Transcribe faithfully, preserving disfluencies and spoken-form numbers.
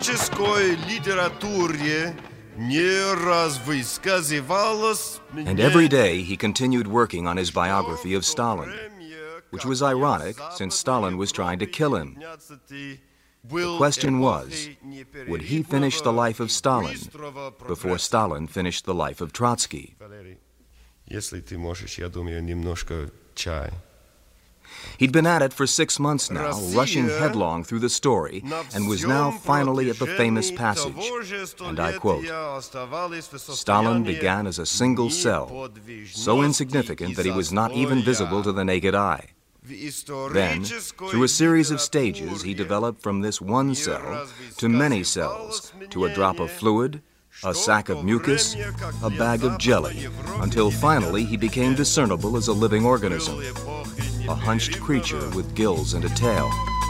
исторической литературе не раз высказывалось... And every day he continued working on his biography of Stalin, which was ironic since Stalin was trying to kill him. The question was, would he finish the life of Stalin before Stalin finished the life of Trotsky? Если ты можешь, я думаю, немножко чай. He'd been at it for six months now, rushing headlong through the story, and was now finally at the famous passage, and I quote, "Stalin began as a single cell, so insignificant that he was not even visible to the naked eye. Then, through a series of stages, he developed from this one cell to many cells, to a drop of fluid, a sack of mucus, a bag of jelly, until finally he became discernible as a living organism, a hunched creature with gills and a tail."